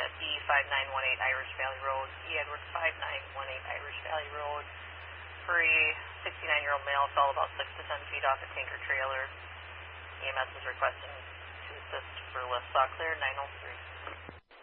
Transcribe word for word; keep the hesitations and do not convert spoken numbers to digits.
at D five nine one eight Irish Valley Road, E. Edwards five nine one eight Irish Valley Road, for a sixty-nine-year-old male fell about six to ten feet off a tanker trailer. E M S is requesting to assist for lift. Saw clear, nine oh three.